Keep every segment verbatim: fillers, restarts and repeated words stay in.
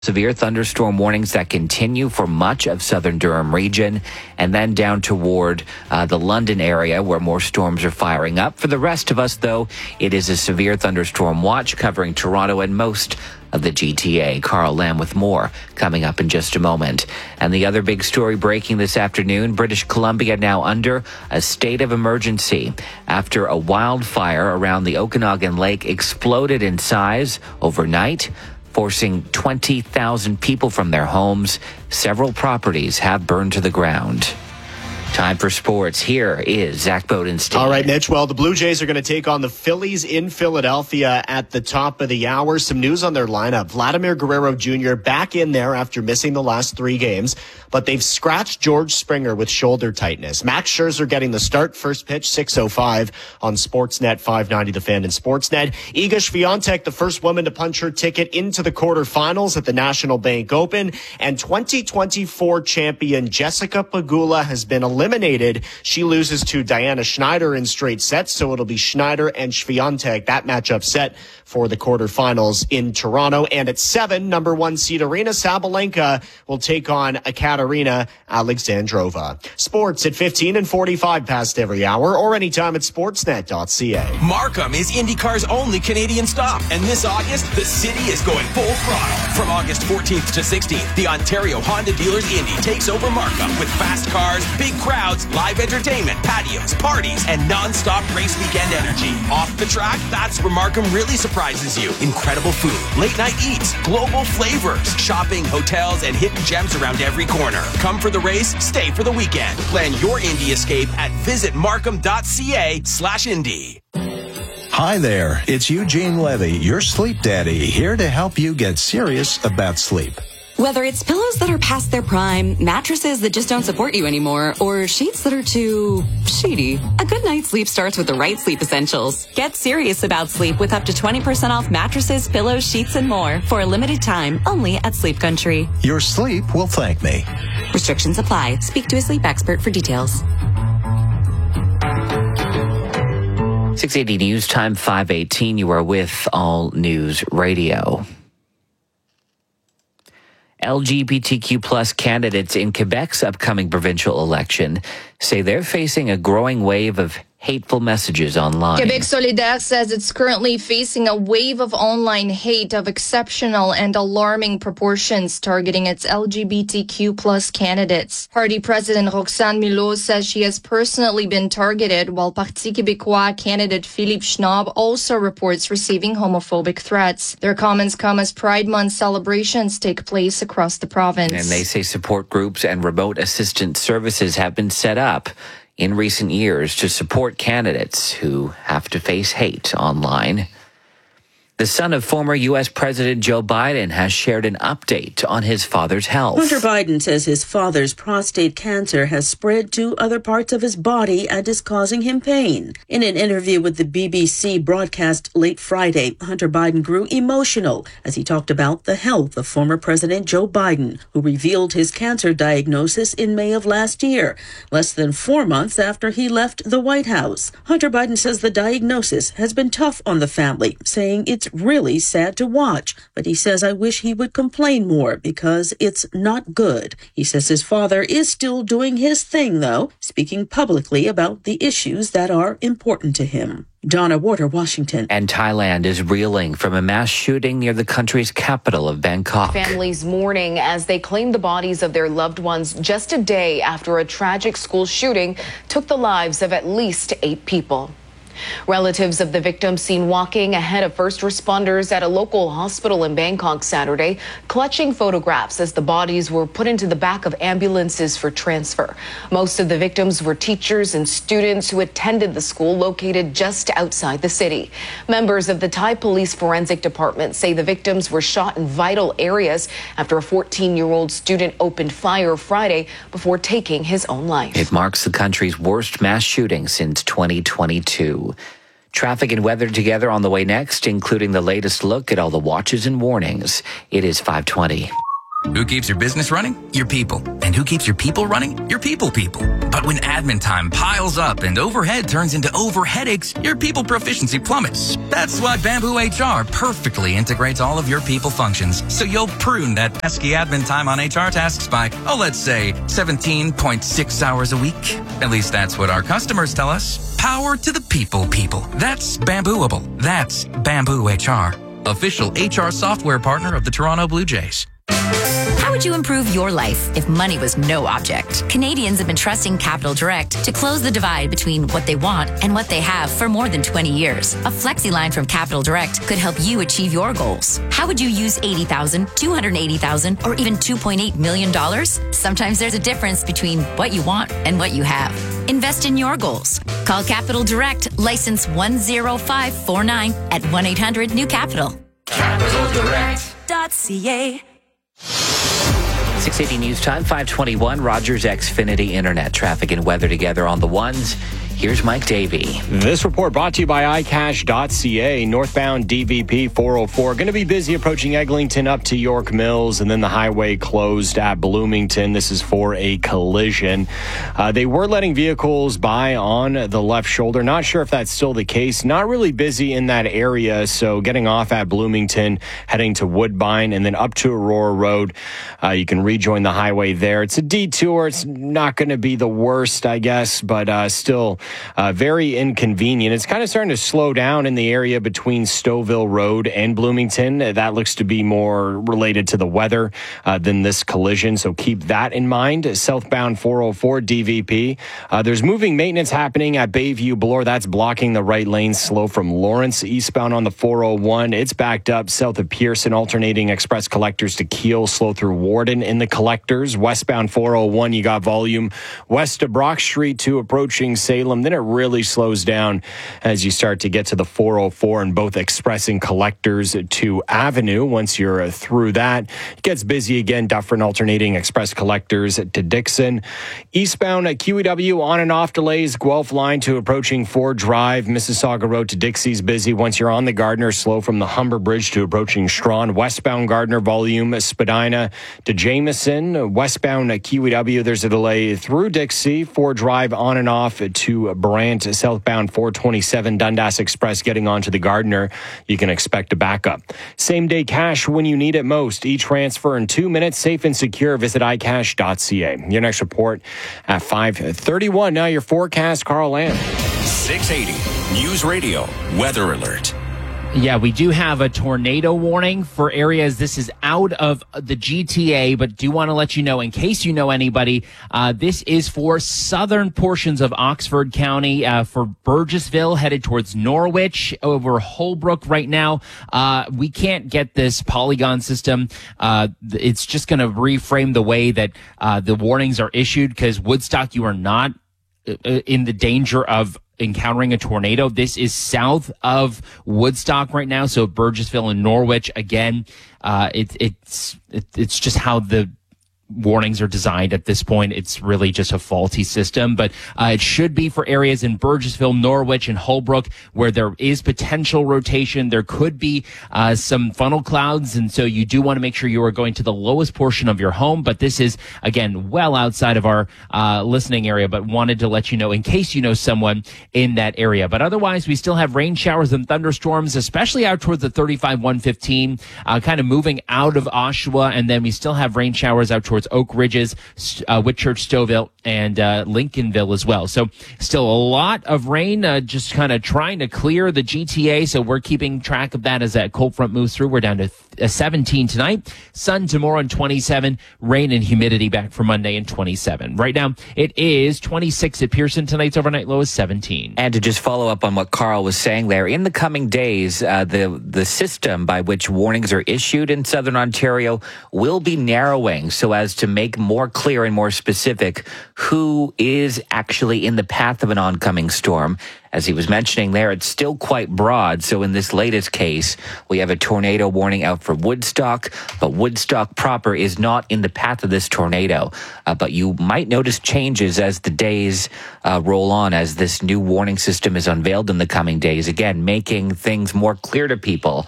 Severe thunderstorm warnings that continue for much of southern Durham region, and then down toward uh, the London area where more storms are firing up. For the rest of us, though, it is a severe thunderstorm watch covering Toronto and most of the G T A. Carl Lamb with more coming up in just a moment. And the other big story breaking this afternoon, British Columbia now under a state of emergency after a wildfire around the Okanagan Lake exploded in size overnight, forcing twenty thousand people from their homes. Several properties have burned to the ground. Time for sports. Here is Zach Bodenstein. All right, Mitch. Well, the Blue Jays are going to take on the Phillies in Philadelphia at the top of the hour. Some news on their lineup. Vladimir Guerrero Junior back in there after missing the last three games, but they've scratched George Springer with shoulder tightness. Max Scherzer getting the start. First pitch, six oh five on Sportsnet five ninety, The Fan and Sportsnet. Iga Swiatek, the first woman to punch her ticket into the quarterfinals at the National Bank Open. And twenty twenty-four champion Jessica Pegula has been eliminated. Eliminated. She loses to Diana Schneider in straight sets, so it'll be Schneider and Swiatek, that matchup set for the quarterfinals in Toronto. And at seven, number one seed Aryna Sabalenka will take on Ekaterina Alexandrova. Sports at fifteen and forty-five past every hour, or anytime at sportsnet dot c a. Markham is IndyCar's only Canadian stop, and this August, the city is going full throttle. From August fourteenth to sixteenth, the Ontario Honda Dealers Indy takes over Markham with fast cars, big crowds, live entertainment, patios, parties, and non-stop race weekend energy. Off the track, that's where Markham really surprises you. Incredible food, late night eats, global flavors, shopping, hotels, and hidden gems around every corner. Come for the race, stay for the weekend. Plan your Indy escape at visit markham dot c a slash Indy. Hi there, it's Eugene Levy, your sleep daddy, here to help you get serious about sleep. Whether it's pillows that are past their prime, mattresses that just don't support you anymore, or sheets that are too sheety, a good night's sleep starts with the right sleep essentials. Get serious about sleep with up to twenty percent off mattresses, pillows, sheets, and more for a limited time only at Sleep Country. Your sleep will thank me. Restrictions apply. Speak to a sleep expert for details. six eighty News Time, five eighteen. You are with All News Radio. L G B T Q plus candidates in Quebec's upcoming provincial election say they're facing a growing wave of hateful messages online. Quebec Solidaire says it's currently facing a wave of online hate of exceptional and alarming proportions targeting its L G B T Q plus candidates. Party President Roxane Milot says she has personally been targeted, while Parti Québécois candidate Philippe Schnob also reports receiving homophobic threats. Their comments come as Pride Month celebrations take place across the province. And they say support groups and remote assistance services have been set up in recent years to support candidates who have to face hate online. The son of former U S President Joe Biden has shared an update on his father's health. Hunter Biden says his father's prostate cancer has spread to other parts of his body and is causing him pain. In an interview with the B B C broadcast late Friday, Hunter Biden grew emotional as he talked about the health of former President Joe Biden, who revealed his cancer diagnosis in May of last year, less than four months after he left the White House. Hunter Biden says the diagnosis has been tough on the family, saying it's really sad to watch, but he says, I wish he would complain more because it's not good. He says his father is still doing his thing, though, speaking publicly about the issues that are important to him. Donna Warder, Washington. And Thailand is reeling from a mass shooting near the country's capital of Bangkok. Families mourning as they claim the bodies of their loved ones just a day after a tragic school shooting took the lives of at least eight people. Relatives of the victims seen walking ahead of first responders at a local hospital in Bangkok Saturday, clutching photographs as the bodies were put into the back of ambulances for transfer. Most of the victims were teachers and students who attended the school located just outside the city. Members of the Thai Police Forensic Department say the victims were shot in vital areas after a fourteen-year-old student opened fire Friday before taking his own life. It marks the country's worst mass shooting since twenty twenty-two. Traffic and weather together on the way next, including the latest look at all the watches and warnings. It is five twenty. Who keeps your business running? Your people. And And who keeps your people running? Your people people. But when admin time piles up and overhead turns into over headaches, your people proficiency plummets. That's why Bamboo H R perfectly integrates all of your people functions, so you'll prune that pesky admin time on H R tasks by, oh, let's say seventeen point six hours a week. At least that's what our customers tell us. Power to the people people. That's Bambooable. That's Bamboo H R. Official H R software partner of the Toronto Blue Jays. How would you improve your life if money was no object? Canadians have been trusting Capital Direct to close the divide between what they want and what they have for more than twenty years. A flexi line from Capital Direct could help you achieve your goals. How would you use eighty thousand dollars, two hundred eighty thousand dollars, or even two point eight million dollars? Sometimes there's a difference between what you want and what you have. Invest in your goals. Call Capital Direct, license one zero five four nine at one eight hundred new capital. capital direct dot c a. six eighty News Time, five twenty-one. Rogers Xfinity Internet. Traffic and weather together on the ones. Here's Mike Davey. This report brought to you by i cash dot c a. Northbound D V P four oh four. Going to be busy approaching Eglinton up to York Mills, and then the highway closed at Bloomington. This is for a collision. Uh, they were letting vehicles by on the left shoulder. Not sure if that's still the case. Not really busy in that area, so getting off at Bloomington, heading to Woodbine, and then up to Aurora Road. Uh, you can rejoin the highway there. It's a detour. It's not going to be the worst, I guess, but uh, still Uh, very inconvenient. It's kind of starting to slow down in the area between Stouffville Road and Bloomington. That looks to be more related to the weather uh, than this collision, so keep that in mind. Southbound four oh four D V P. Uh, there's moving maintenance happening at Bayview Bloor. That's blocking the right lane, slow from Lawrence. Eastbound on the four oh one, it's backed up south of Pearson, alternating express collectors to Keele, slow through Warden in the collectors. Westbound four oh one, you got volume west of Brock Street to approaching Salem. Then it really slows down as you start to get to the four oh four and both express and collectors to Avenue. Once you're uh, through that, it gets busy again. Dufferin alternating express collectors to Dixon. Eastbound at Q E W on and off delays. Guelph line to approaching Ford Drive. Mississauga Road to Dixie's busy. Once you're on the Gardner, slow from the Humber Bridge to approaching Strawn. Westbound Gardner volume Spadina to Jameson. Westbound at Q E W, there's a delay through Dixie. Ford Drive on and off to Brant. Southbound four twenty-seven Dundas Express getting onto the Gardner. You can expect a backup. Same day cash when you need it most. E-transfer in two minutes, safe and secure. Visit i cash dot c a. Your next report at five thirty-one. Now your forecast, Carl Lamb. six eighty News Radio Weather Alert. Yeah, we do have a tornado warning for areas. This is out of the G T A, but do want to let you know, in case you know anybody, uh, this is for southern portions of Oxford County, uh, for Burgessville, headed towards Norwich, over Holbrook right now. Uh, we can't get this polygon system. Uh, it's just going to reframe the way that uh, the warnings are issued, because Woodstock, you are not in the danger of encountering a tornado. This is south of Woodstock right now, so Burgessville and Norwich. Again, uh, it, it's it, it's just how the warnings are designed at this point. It's really just a faulty system, but uh, it should be for areas in Burgessville, Norwich, and Holbrook where there is potential rotation. There could be uh, some funnel clouds, and so you do want to make sure you are going to the lowest portion of your home. But this is, again, well outside of our uh, listening area, but wanted to let you know in case you know someone in that area. But otherwise, we still have rain showers and thunderstorms, especially out towards the thirty-five one fifteen, uh, kind of moving out of Oshawa, and then we still have rain showers out towards Oak Ridges, uh, Whitchurch, Stouffville, and uh, Lincolnville as well. So still a lot of rain, uh, just kind of trying to clear the G T A. So we're keeping track of that as that cold front moves through. We're down to th- seventeen tonight, sun tomorrow and twenty-seven, rain and humidity back for Monday and twenty-seven. Right now it is twenty-six at Pearson. Tonight's overnight low is seventeen. And to just follow up on what Carl was saying there, in the coming days, uh, the the system by which warnings are issued in Southern Ontario will be narrowing so as to make more clear and more specific who is actually in the path of an oncoming storm. As he was mentioning there, it's still quite broad. So in this latest case, we have a tornado warning out for Woodstock, but Woodstock proper is not in the path of this tornado. Uh, but you might notice changes as the days uh, roll on, as this new warning system is unveiled in the coming days. Again, making things more clear to people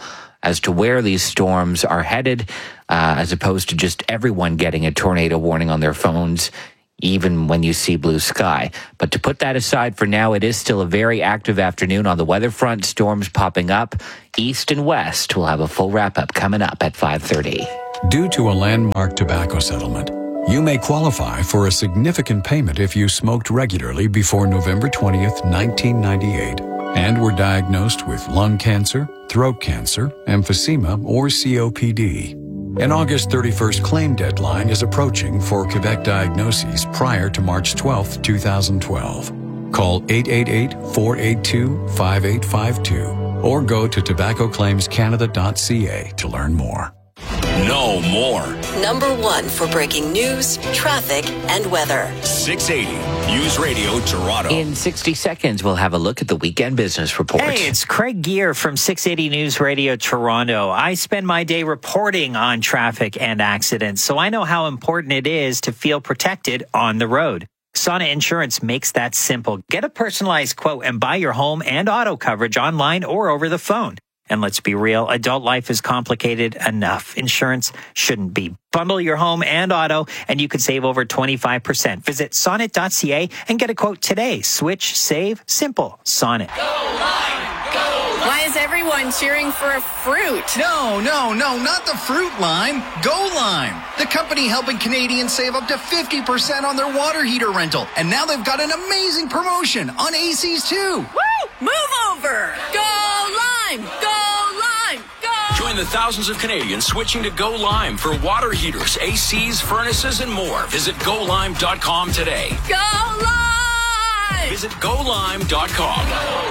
as to where these storms are headed, uh, as opposed to just everyone getting a tornado warning on their phones, even when you see blue sky. But to put that aside for now, it is still a very active afternoon on the weather front. Storms popping up east and west. We'll have a full wrap-up coming up at five thirty. Due to a landmark tobacco settlement, you may qualify for a significant payment if you smoked regularly before November twentieth, nineteen ninety-eight, and were diagnosed with lung cancer, throat cancer, emphysema, or C O P D. An August thirty-first claim deadline is approaching for Quebec diagnoses prior to March twelfth, twenty twelve. Call eight eight eight, four eight two, five eight five two or go to tobacco claims canada dot c a to learn more. Know more. Number one for breaking news, traffic, and weather. six eighty News Radio Toronto. In sixty seconds, we'll have a look at the weekend business report. Hey, it's Craig Gear from six eighty News Radio Toronto. I spend my day reporting on traffic and accidents, so I know how important it is to feel protected on the road. Sonnet Insurance makes that simple. Get a personalized quote and buy your home and auto coverage online or over the phone. And let's be real, adult life is complicated enough. Insurance shouldn't be. Bundle your home and auto, and you could save over twenty-five percent. Visit sonnet dot c a and get a quote today. Switch, save, simple. Sonnet. Why is everyone cheering for a fruit? No, no, no, not the fruit lime. Go Lime, the company helping Canadians save up to fifty percent on their water heater rental. And now they've got an amazing promotion on A Cs too. Woo! Move over! Go Lime! Go Lime! Go! Join the thousands of Canadians switching to Go Lime for water heaters, A Cs, furnaces, and more. Visit go lime dot com today. Go Lime! Visit go lime dot com.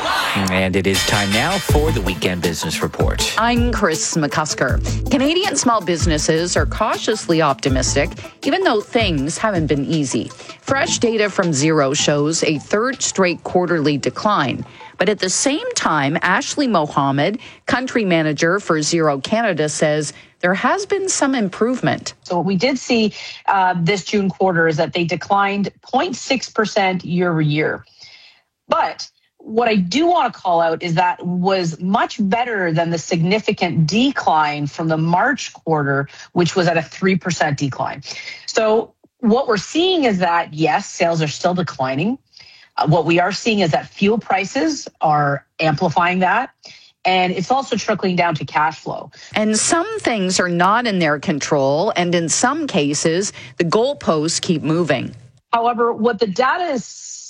And it is time now for the Weekend Business Report. I'm Chris McCusker. Canadian small businesses are cautiously optimistic, even though things haven't been easy. Fresh data from Xero shows a third straight quarterly decline. But at the same time, Ashley Mohammed, country manager for Xero Canada, says there has been some improvement. So what we did see uh, this June quarter is that they declined zero point six percent year over year. But what I do want to call out is that was much better than the significant decline from the March quarter, which was at a three percent decline. So what we're seeing is that, yes, sales are still declining. Uh, what we are seeing is that fuel prices are amplifying that. And it's also trickling down to cash flow. And some things are not in their control. And in some cases, the goalposts keep moving. However, what the data is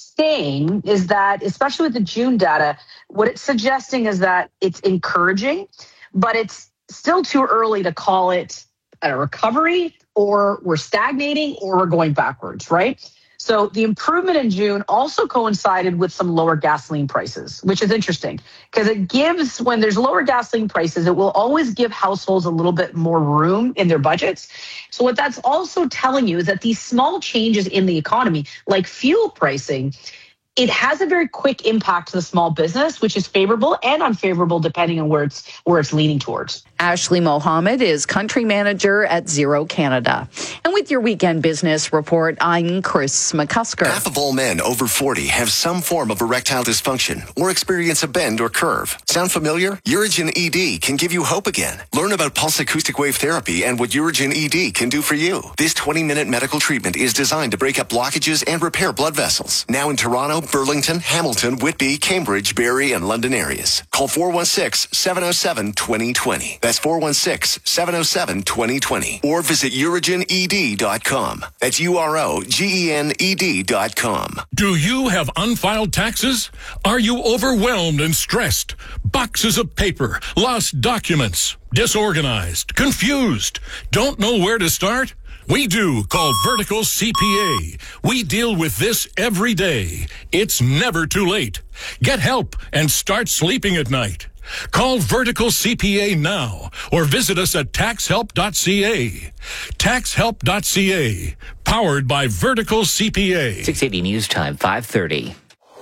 saying is that, especially with the June data, what it's suggesting is that it's encouraging, but it's still too early to call it a recovery, or we're stagnating, or we're going backwards, right? So the improvement in June also coincided with some lower gasoline prices, which is interesting because it gives, when there's lower gasoline prices, it will always give households a little bit more room in their budgets. So what that's also telling you is that these small changes in the economy, like fuel pricing, it has a very quick impact to the small business, which is favorable and unfavorable depending on where it's where it's leaning towards. Ashley Mohammed is country manager at Xero Canada. And with your Weekend Business Report, I'm Chris McCusker. Half of all men over forty have some form of erectile dysfunction or experience a bend or curve. Sound familiar? Urigen E D can give you hope again. Learn about pulse acoustic wave therapy and what Urigen E D can do for you. This twenty-minute medical treatment is designed to break up blockages and repair blood vessels. Now in Toronto, Burlington, Hamilton, Whitby, Cambridge, Barrie, and London areas. Call four one six, seven oh seven, two oh two oh. That's four one six, seven oh seven, two oh two oh. Or visit urigen e d dot com. That's U R O G E N E D dot com. Do you have unfiled taxes? Are you overwhelmed and stressed? Boxes of paper, lost documents, disorganized, confused, don't know where to start? We do. Call Vertical C P A. We deal with this every day. It's never too late. Get help and start sleeping at night. Call Vertical C P A now or visit us at tax help dot c a. tax help dot c a. Powered by Vertical C P A. six eighty News Time, five thirty.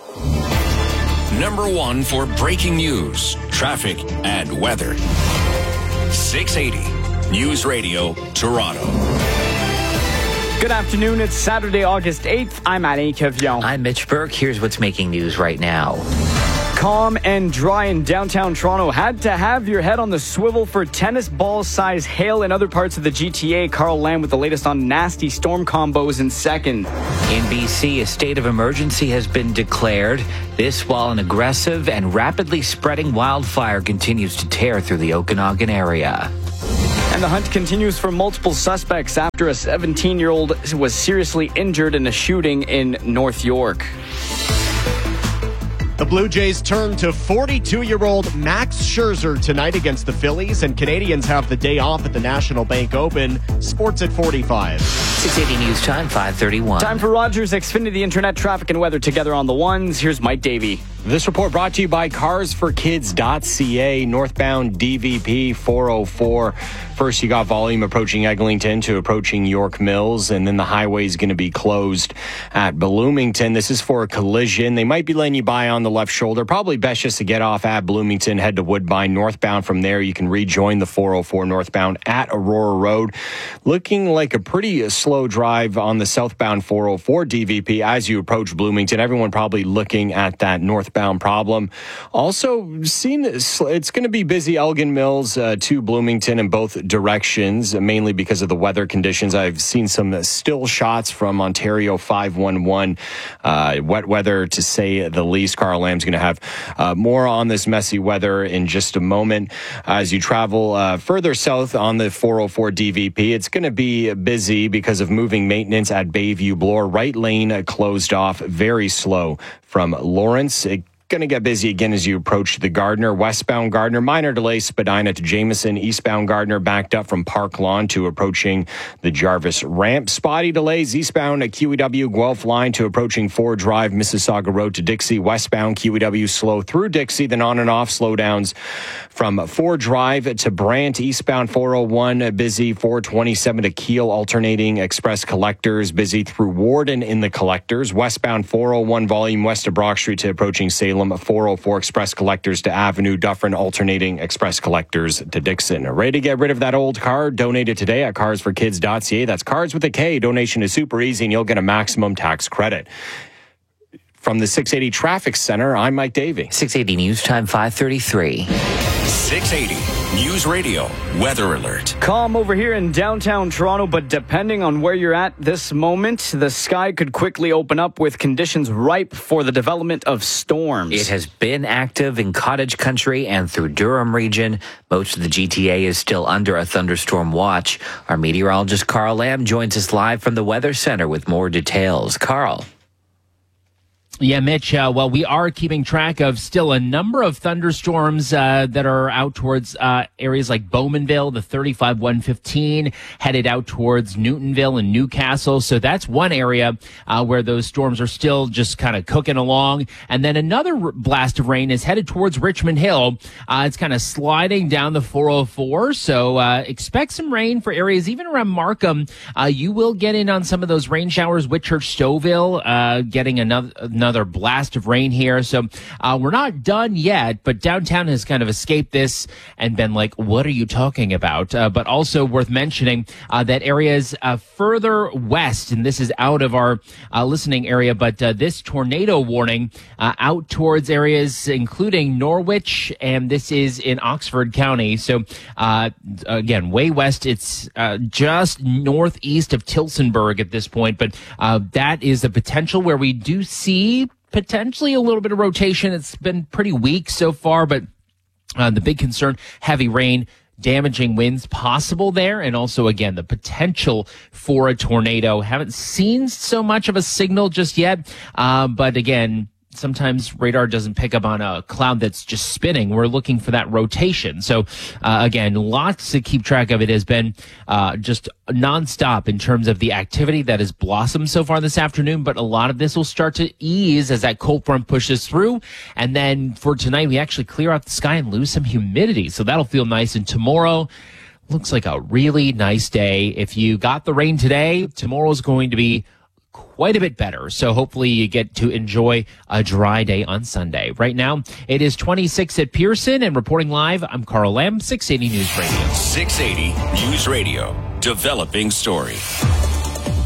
Number one for breaking news, traffic, and weather. six eighty News Radio Toronto. Good afternoon. It's Saturday, August eighth. I'm Alain Cavion. I'm Mitch Burke. Here's what's making news right now. Calm and dry in downtown Toronto. Had to have your head on the swivel for tennis ball size hail in other parts of the G T A. Carl Lamb with the latest on nasty storm combos in second. In B C, a state of emergency has been declared. This while an aggressive and rapidly spreading wildfire continues to tear through the Okanagan area. And the hunt continues for multiple suspects after a seventeen-year-old was seriously injured in a shooting in North York. The Blue Jays turn to forty-two-year-old Max Scherzer tonight against the Phillies, and Canadians have the day off at the National Bank Open. Sports at forty-five. six eighty News Time, five thirty-one. Time for Rogers Xfinity Internet traffic and weather together on the ones. Here's Mike Davey. This report brought to you by cars for kids dot c a, northbound D V P four oh four. First, you got volume approaching Eglinton to approaching York Mills, and then the highway is going to be closed at Bloomington. This is for a collision. They might be letting you by on the left shoulder. Probably best just to get off at Bloomington, head to Woodbine. Northbound from there, you can rejoin the four oh four northbound at Aurora Road. Looking like a pretty slow drive on the southbound four oh four D V P as you approach Bloomington. Everyone probably looking at that northbound problem. Also, seen it's going to be busy Elgin Mills uh, to Bloomington in both directions, mainly because of the weather conditions. I've seen some still shots from Ontario five one one. Uh, wet weather, to say the least. Carl Lamb's going to have uh, more on this messy weather in just a moment. As you travel uh, further south on the four oh four D V P, it's going to be busy because of moving maintenance at Bayview Bloor. Right lane closed off, very slow from Lawrence. It Going to get busy again as you approach the Gardner. Westbound Gardner, minor delay, Spadina to Jameson. Eastbound Gardner backed up from Park Lawn to approaching the Jarvis ramp. Spotty delays eastbound at Q E W Guelph line to approaching Ford Drive, Mississauga Road to Dixie. Westbound Q E W slow through Dixie, then on and off slowdowns from Ford Drive to Brant. Eastbound four oh one busy. four twenty-seven to Kiel alternating express collectors busy through Warden in the collectors. Westbound four oh one volume west of Brock Street to approaching Salem. four oh four express collectors to Avenue Dufferin alternating express collectors to Dixon. Ready to get rid of that old car? Donate it today at cars for kids dot c a. That's cards with a K. Donation is super easy and you'll get a maximum tax credit. From the six eighty Traffic Center, I'm Mike Davey. six eighty News Time, five thirty-three. six eighty News Radio Weather Alert. Calm over here in downtown Toronto, but depending on where you're at this moment, the sky could quickly open up with conditions ripe for the development of storms. It has been active in Cottage Country and through Durham region. Most of the G T A is still under a thunderstorm watch. Our meteorologist Carl Lamb joins us live from the Weather Center with more details. Carl. Yeah, Mitch, uh, well, we are keeping track of still a number of thunderstorms uh, that are out towards uh, areas like Bowmanville, the thirty-five one fifteen, headed out towards Newtonville and Newcastle. So that's one area uh, where those storms are still just kind of cooking along. And then another r- blast of rain is headed towards Richmond Hill. Uh, it's kind of sliding down the four oh four. So uh, expect some rain for areas even around Markham. Uh, you will get in on some of those rain showers. Whitchurch, Stouffville, uh, getting another, another Another blast of rain here. So uh, we're not done yet, but downtown has kind of escaped this and been like, what are you talking about? Uh, but also worth mentioning uh, that areas uh, further west, and this is out of our uh, listening area, but uh, this tornado warning uh, out towards areas including Norwich, and this is in Oxford County. So uh, again, way west. It's uh, just northeast of Tilsonburg at this point, but uh, that is a potential where we do see potentially a little bit of rotation. It's been pretty weak so far, but uh, the big concern, heavy rain, damaging winds possible there. And also, again, the potential for a tornado. Haven't seen so much of a signal just yet. Uh, but again, sometimes radar doesn't pick up on a cloud that's just spinning. We're looking for that rotation. So, uh, again, lots to keep track of. It has been uh, just nonstop in terms of the activity that has blossomed so far this afternoon. But a lot of this will start to ease as that cold front pushes through. And then for tonight, we actually clear out the sky and lose some humidity. So that'll feel nice. And tomorrow looks like a really nice day. If you got the rain today, tomorrow's going to be quite a bit better. So hopefully you get to enjoy a dry day on Sunday. Right now, it is twenty-six at Pearson, and reporting live, I'm Carl Lamb, six eighty News Radio. six eighty News Radio, developing story.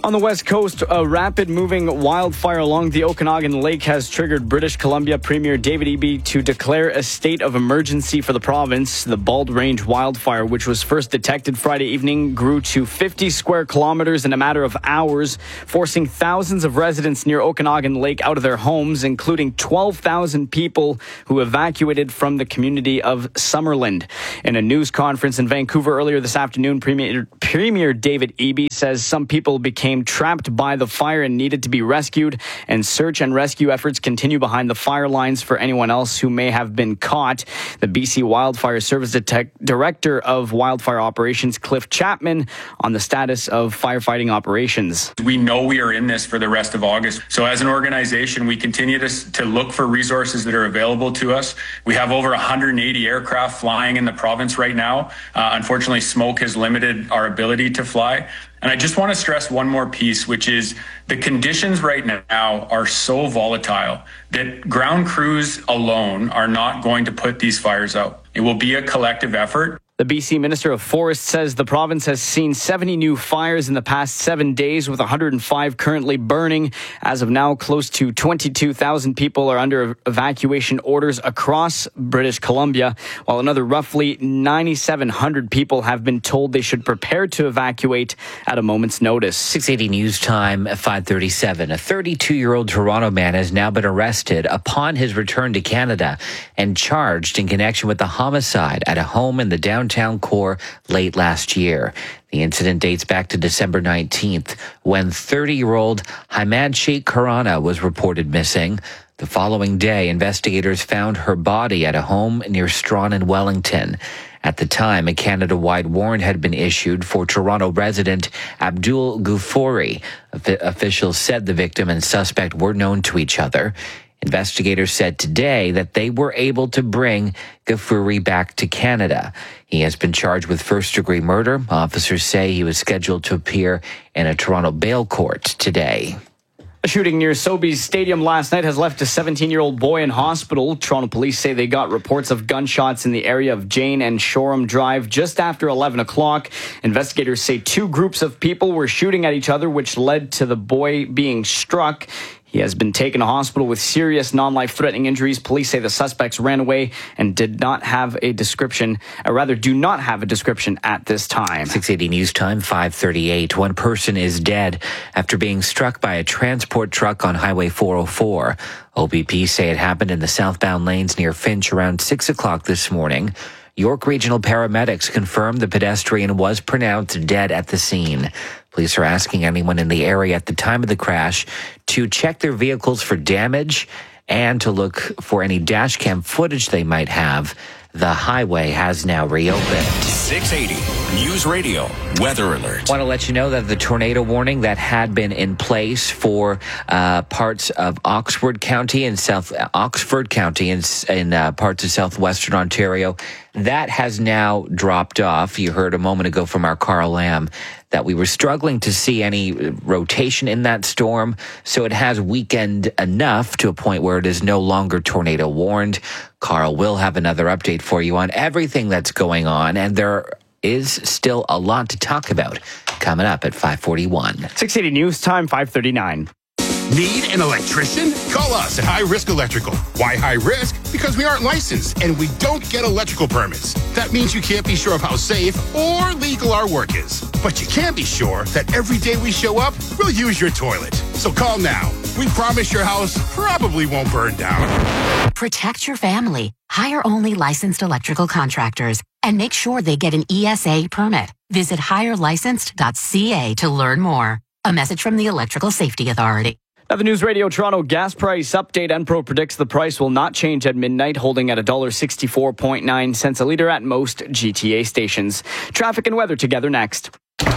On the west coast, a rapid-moving wildfire along the Okanagan Lake has triggered British Columbia Premier David Eby to declare a state of emergency for the province. The Bald Range wildfire, which was first detected Friday evening, grew to fifty square kilometers in a matter of hours, forcing thousands of residents near Okanagan Lake out of their homes, including twelve thousand people who evacuated from the community of Summerland. In a news conference in Vancouver earlier this afternoon, Premier, Premier David Eby says some people became trapped by the fire and needed to be rescued, and search and rescue efforts continue behind the fire lines for anyone else who may have been caught. The B C Wildfire Service Detect- Director of Wildfire Operations, Cliff Chapman, on the status of firefighting operations. We know we are in this for the rest of August. So as an organization, we continue to, to look for resources that are available to us. We have over one hundred eighty aircraft flying in the province right now. Uh, unfortunately, smoke has limited our ability to fly. And I just want to stress one more piece, which is the conditions right now are so volatile that ground crews alone are not going to put these fires out. It will be a collective effort. The B C Minister of Forests says the province has seen seventy new fires in the past seven days, with one hundred five currently burning. As of now, close to twenty-two thousand people are under evacuation orders across British Columbia, while another roughly nine thousand seven hundred people have been told they should prepare to evacuate at a moment's notice. six eighty News Time at five thirty-seven. A thirty-two-year-old Toronto man has now been arrested upon his return to Canada and charged in connection with the homicide at a home in the downtown Downtown core late last year. The incident dates back to December nineteenth, when thirty-year-old Hamad Sheikh Karana was reported missing. The following day, investigators found her body at a home near Strawn and Wellington. At the time, a Canada-wide warrant had been issued for Toronto resident Abdul Gufori. Officials said the victim and suspect were known to each other. Investigators said today that they were able to bring Ghafouri back to Canada. He has been charged with first-degree murder. Officers say he was scheduled to appear in a Toronto bail court today. A shooting near Sobeys Stadium last night has left a seventeen-year-old boy in hospital. Toronto police say they got reports of gunshots in the area of Jane and Shoreham Drive just after eleven o'clock. Investigators say two groups of people were shooting at each other, which led to the boy being struck. He has been taken to hospital with serious non-life-threatening injuries. Police say the suspects ran away and did not have a description, or rather do not have a description at this time. six eighty News Time, five thirty-eight. One person is dead after being struck by a transport truck on Highway four oh four. O B P say it happened in the southbound lanes near Finch around six o'clock this morning. York Regional paramedics confirmed the pedestrian was pronounced dead at the scene. Police are asking anyone in the area at the time of the crash to check their vehicles for damage and to look for any dash cam footage they might have. The highway has now reopened. six eighty News Radio Weather Alert. Want to let you know that the tornado warning that had been in place for uh, parts of Oxford County and South Oxford County and in, in uh, parts of southwestern Ontario, that has now dropped off. You heard a moment ago from our Carl Lamb that we were struggling to see any rotation in that storm, so it has weakened enough to a point where it is no longer tornado warned. Carl will have another update for you on everything that's going on, and there is still a lot to talk about coming up at five forty-one. six eighty News Time, five thirty-nine. Need an electrician? Call us at High Risk Electrical. Why high risk? Because we aren't licensed and we don't get electrical permits. That means you can't be sure of how safe or legal our work is. But you can be sure that every day we show up, we'll use your toilet. So call now. We promise your house probably won't burn down. Protect your family. Hire only licensed electrical contractors and make sure they get an E S A permit. Visit hire licensed dot c a to learn more. A message from the Electrical Safety Authority. Now, the News Radio Toronto gas price update. Enpro predicts the price will not change at midnight, holding at one dollar sixty-four point nine cents a litre at most G T A stations. Traffic and weather together next.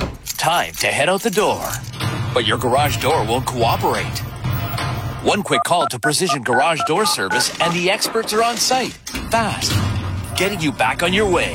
Time to head out the door, but your garage door won't cooperate. One quick call to Precision Garage Door Service and the experts are on site, fast, getting you back on your way.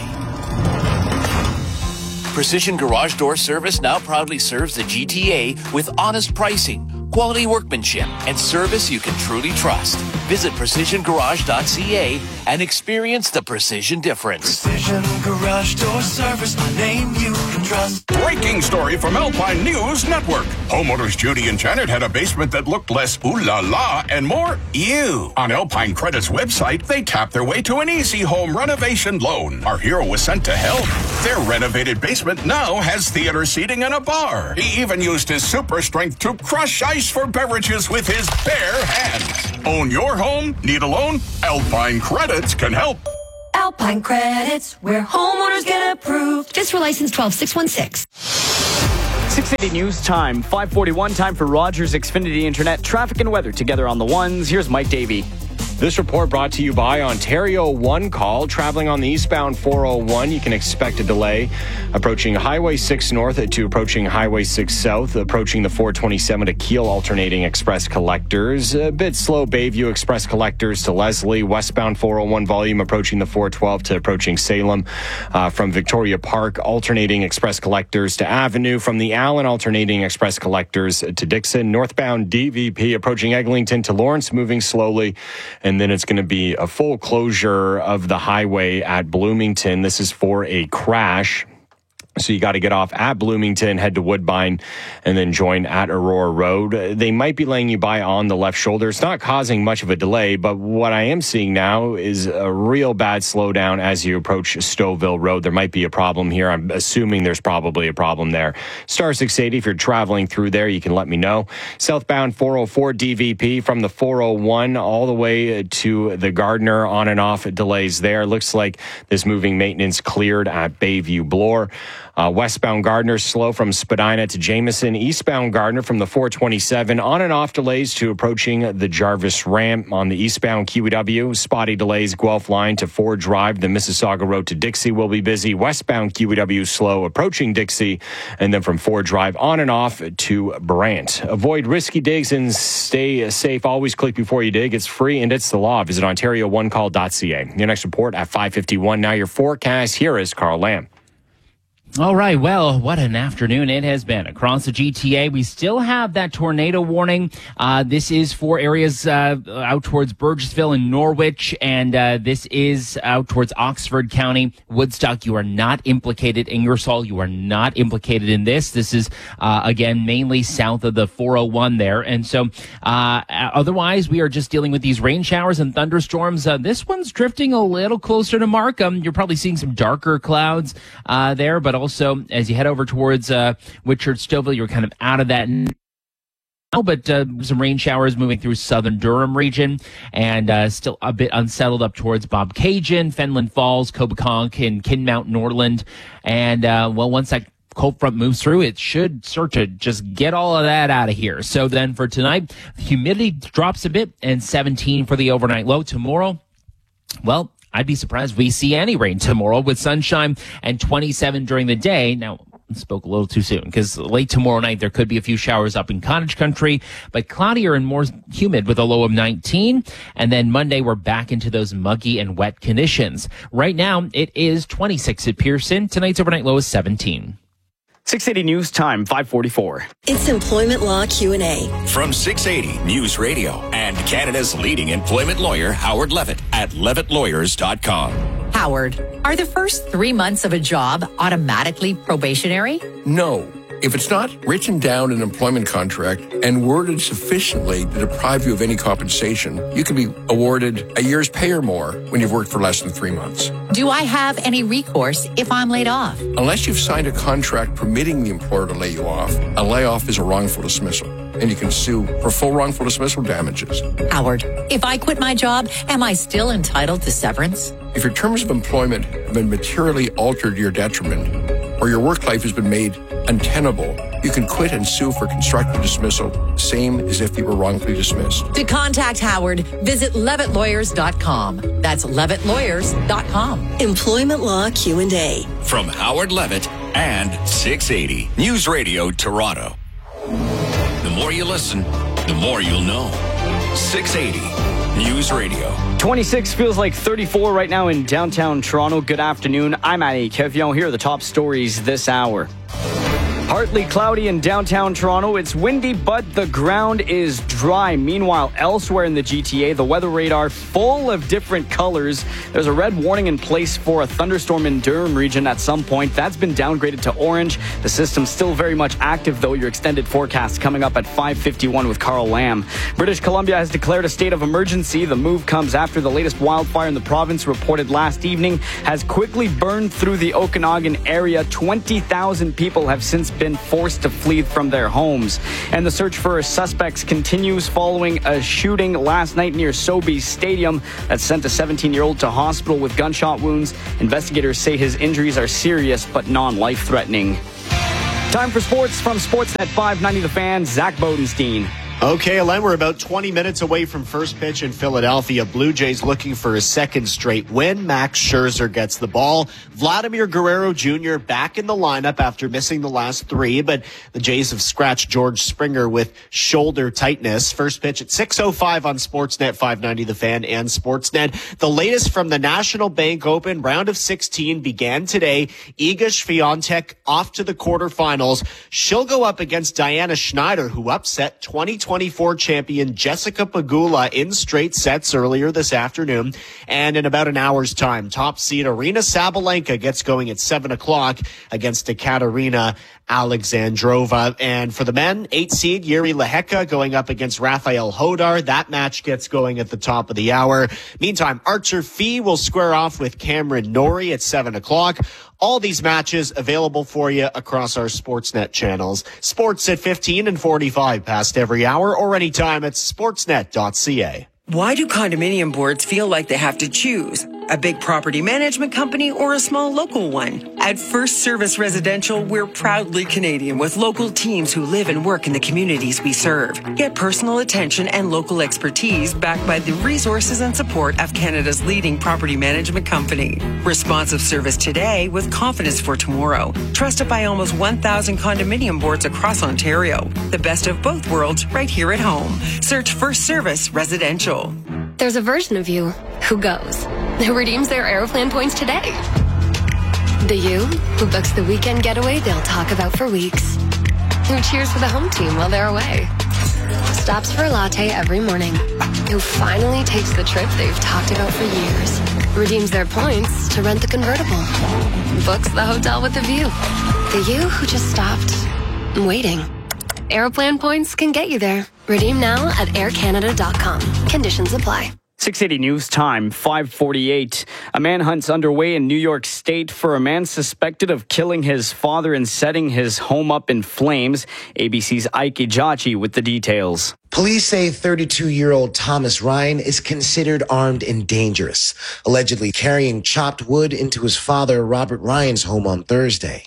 Precision Garage Door Service now proudly serves the G T A with honest pricing, quality workmanship, and service you can truly trust. Visit precision garage dot c a and experience the precision difference. Precision Garage Door Service, a name you can trust. Breaking story from Alpine News Network. Homeowners Judy and Janet had a basement that looked less ooh la la and more ew. On Alpine Credit's website, they tapped their way to an easy home renovation loan. Our hero was sent to help. Their renovated basement now has theater seating and a bar. He even used his super strength to crush ice for beverages with his bare hands. Own your home? Need a loan? Alpine Credits can help. Alpine Credits, where homeowners get approved. Just for license twelve six one six. six eighty News Time, five forty-one, time for Rogers Xfinity Internet. Traffic and weather together on the ones. Here's Mike Davey. This report brought to you by Ontario One Call. Traveling on the eastbound four oh one, you can expect a delay approaching Highway six North to approaching Highway six South, approaching the four twenty-seven to Kiel alternating express collectors. A bit slow Bayview express collectors to Leslie. Westbound four oh one volume approaching the four twelve to approaching Salem. Uh, from Victoria Park, alternating express collectors to Avenue. From the Allen, alternating express collectors to Dixon. Northbound D V P approaching Eglinton to Lawrence, moving slowly. And then it's going to be a full closure of the highway at Bloomington. This is for a crash. So you got to get off at Bloomington, head to Woodbine, and then join at Aurora Road. They might be laying you by on the left shoulder. It's not causing much of a delay, but what I am seeing now is a real bad slowdown as you approach Stouffville Road. There might be a problem here. I'm assuming there's probably a problem there. Star six eighty, if you're traveling through there, you can let me know. Southbound four oh four D V P from the four oh one all the way to the Gardner, on and off delays there. Looks like this moving maintenance cleared at Bayview Bloor. Uh, westbound Gardner slow from Spadina to Jameson. Eastbound Gardner from the four twenty-seven. On and off delays to approaching the Jarvis ramp. On the eastbound Q E W, spotty delays Guelph line to Ford Drive. The Mississauga Road to Dixie will be busy. Westbound Q E W slow approaching Dixie. And then from Ford Drive on and off to Brant. Avoid risky digs and stay safe. Always click before you dig. It's free and it's the law. Visit ontario one call dot c a. Your next report at five fifty-one. Now your forecast. Here is Carl Lamb. All right, well, what an afternoon it has been. Across the G T A, we still have that tornado warning. Uh, this is for areas uh, out towards Burgessville and Norwich, and uh, this is out towards Oxford County. Woodstock, you are not implicated. Ingersoll, you are not implicated in this. This is, uh, again, mainly south of the four oh one there. And so uh, otherwise, we are just dealing with these rain showers and thunderstorms. Uh, this one's drifting a little closer to Markham. You're probably seeing some darker clouds uh, there, but also, as you head over towards uh, Whitchurch, Stouffville, you're kind of out of that now, but uh, some rain showers moving through southern Durham region, and uh, still a bit unsettled up towards Bobcaygeon, Fenland Falls, Coboconk, and Kinmount, Norland. And, uh, well, once that cold front moves through, it should start to just get all of that out of here. So then for tonight, humidity drops a bit, and seventeen for the overnight low. Tomorrow, well, I'd be surprised if we see any rain tomorrow, with sunshine and twenty-seven during the day. Now, I spoke a little too soon, because late tomorrow night there could be a few showers up in Cottage Country, but cloudier and more humid with a low of nineteen. And then Monday we're back into those muggy and wet conditions. Right now it is twenty-six at Pearson. Tonight's overnight low is seventeen. six eighty News Time, five forty-four. It's Employment Law Q and A. From six eighty News Radio and Canada's leading employment lawyer, Howard Levitt, at levitt lawyers dot com. Howard, are the first three months of a job automatically probationary? No. If it's not written down in an employment contract and worded sufficiently to deprive you of any compensation, you can be awarded a year's pay or more when you've worked for less than three months. Do I have any recourse if I'm laid off? Unless you've signed a contract permitting the employer to lay you off, a layoff is a wrongful dismissal, and you can sue for full wrongful dismissal damages. Howard, if I quit my job, am I still entitled to severance? If your terms of employment have been materially altered to your detriment, or your work life has been made untenable, you can quit and sue for constructive dismissal, same as if you were wrongfully dismissed. To contact Howard, visit levitt lawyers dot com. That's levitt lawyers dot com. Employment Law Q and A. From Howard Levitt and six eighty News Radio Toronto. The more you listen, the more you'll know. six eighty News Radio. twenty-six feels like thirty-four right now in downtown Toronto. Good afternoon. I'm Annie Kevion. Here are the top stories this hour. Partly cloudy in downtown Toronto. It's windy, but the ground is dry. Meanwhile, elsewhere in the G T A, the weather radar full of different colors. There's a red warning in place for a thunderstorm in Durham region at some point. That's been downgraded to orange. The system's still very much active, though. Your extended forecast coming up at five fifty-one with Carl Lamb. British Columbia has declared a state of emergency. The move comes after the latest wildfire in the province, reported last evening, has quickly burned through the Okanagan area. twenty thousand people have since been forced to flee from their homes. And the search for suspects continues following a shooting last night near Sobeys Stadium that sent a seventeen-year-old to hospital with gunshot wounds. Investigators say his injuries are serious but non-life-threatening. Time for sports from Sportsnet five ninety The Fan, Zach Bodenstein. Okay, Alain, we're about twenty minutes away from first pitch in Philadelphia. Blue Jays looking for a second straight win. Max Scherzer gets the ball. Vladimir Guerrero Junior back in the lineup after missing the last three, but the Jays have scratched George Springer with shoulder tightness. First pitch at six oh five on Sportsnet five ninety The Fan and Sportsnet. The latest from the National Bank Open round of sixteen began today. Iga Swiatek off to the quarterfinals. She'll go up against Diana Schneider, who upset twenty twenty-four champion Jessica Pegula in straight sets earlier this afternoon. And in about an hour's time, top seed Arina Sabalenka gets going at seven o'clock against Ekaterina Alexandrova. And for the men, eight seed Yuri Lehecka going up against Rafael Hodar. That match gets going at the top of the hour. Meantime, Archer Fee will square off with Cameron Norrie at seven o'clock. All these matches available for you across our Sportsnet channels. Sports at fifteen and forty-five past every hour or anytime at sportsnet dot c a. Why do condominium boards feel like they have to choose? A big property management company or a small local one? At First Service Residential, we're proudly Canadian with local teams who live and work in the communities we serve. Get personal attention and local expertise backed by the resources and support of Canada's leading property management company. Responsive service today with confidence for tomorrow. Trusted by almost one thousand condominium boards across Ontario. The best of both worlds right here at home. Search First Service Residential. There's a version of you who goes, who redeems their Aeroplan points today. The you who books the weekend getaway they'll talk about for weeks. Who cheers for the home team while they're away. Stops for a latte every morning. Who finally takes the trip they've talked about for years. Redeems their points to rent the convertible. Books the hotel with a view. The you who just stopped waiting. Aeroplan points can get you there. Redeem now at air canada dot com. Conditions apply. six eighty News Time, five forty-eight. A manhunt's underway in New York State for a man suspected of killing his father and setting his home up in flames. A B C's Ike Ejachi with the details. Police say thirty-two-year-old Thomas Ryan is considered armed and dangerous, allegedly carrying chopped wood into his father Robert Ryan's home on Thursday.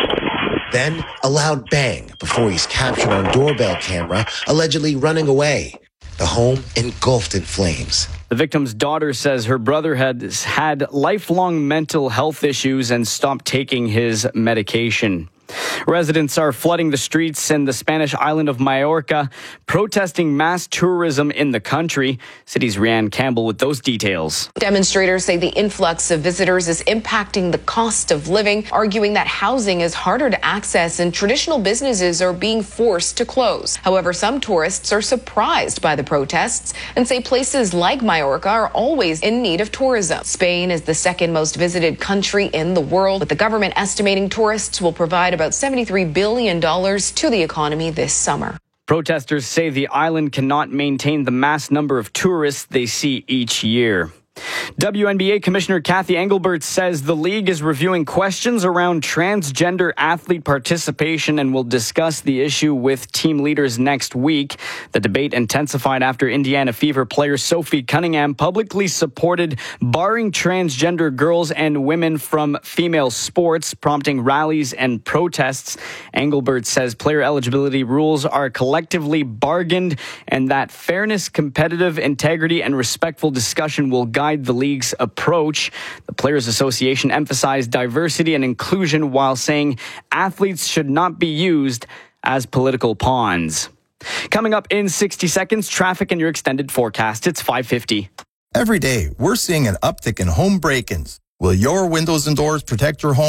Then, a loud bang before he's captured on doorbell camera, allegedly running away. The home engulfed in flames. The victim's daughter says her brother had had lifelong mental health issues and stopped taking his medication. Residents are flooding the streets in the Spanish island of Majorca, protesting mass tourism in the country. City's Rianne Campbell with those details. Demonstrators say the influx of visitors is impacting the cost of living, arguing that housing is harder to access and traditional businesses are being forced to close. However, some tourists are surprised by the protests and say places like Majorca are always in need of tourism. Spain is the second most visited country in the world, with the government estimating tourists will provide about seventy-three billion dollars to the economy this summer. Protesters say the island cannot maintain the mass number of tourists they see each year. W N B A Commissioner Kathy Engelbert says the league is reviewing questions around transgender athlete participation and will discuss the issue with team leaders next week. The debate intensified after Indiana Fever player Sophie Cunningham publicly supported barring transgender girls and women from female sports, prompting rallies and protests. Engelbert says player eligibility rules are collectively bargained and that fairness, competitive integrity, and respectful discussion will guide the league's approach. The Players Association emphasized diversity and inclusion while saying athletes should not be used as political pawns. Coming up in sixty seconds, traffic and your extended forecast. It's five fifty. Every day, we're seeing an uptick in home break-ins. Will your windows and doors protect your home?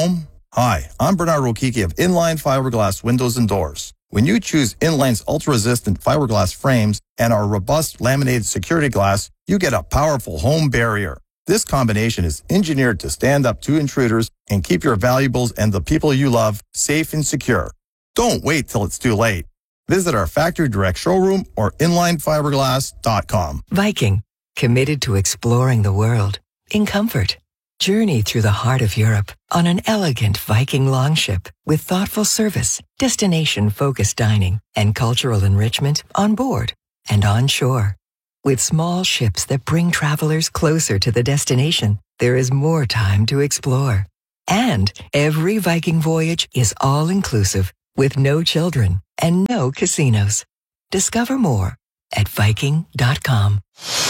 Hi, I'm Bernard Rokiki of Inline Fiberglass Windows and Doors. When you choose Inline's ultra-resistant fiberglass frames and our robust laminated security glass, you get a powerful home barrier. This combination is engineered to stand up to intruders and keep your valuables and the people you love safe and secure. Don't wait till it's too late. Visit our factory direct showroom or inline fiberglass dot com. Viking, committed to exploring the world in comfort. Journey through the heart of Europe on an elegant Viking longship with thoughtful service, destination-focused dining, and cultural enrichment on board and on shore. With small ships that bring travelers closer to the destination, there is more time to explore. And every Viking voyage is all-inclusive with no children and no casinos. Discover more at viking dot com.